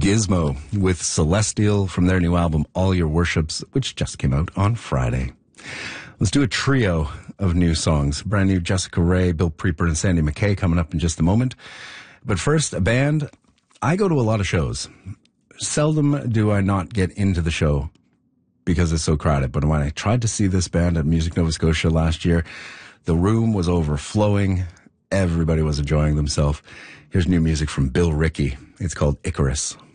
Gizmo with Celestial from their new album, All Your Worships, which just came out on Friday. Let's do a trio of new songs. Brand new Jessica Rae, Bill Preeper, and Sandy McKay coming up in just a moment. But first, a band. I go to a lot of shows. Seldom do I not get into the show because it's so crowded. But when I tried to see this band at Music Nova Scotia last year, the room was overflowing. Everybody was enjoying themselves. Here's new music from Bill Rickey. It's called Icarus.